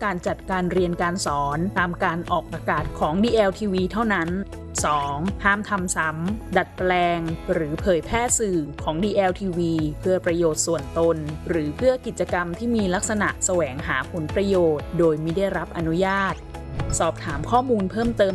การจัดการเรียนการสอนตามการออกอากาศของ DLTV เท่านั้น 2. ห้ามทำซ้ำดัดแปลงหรือเผยแพร่สื่อของ DLTV เพื่อประโยชน์ส่วนตนหรือเพื่อกิจกรรมที่มีลักษณะแสวงหาผลประโยชน์โดยมิได้รับอนุญาตสอบถามข้อมูลเพิ่มเติม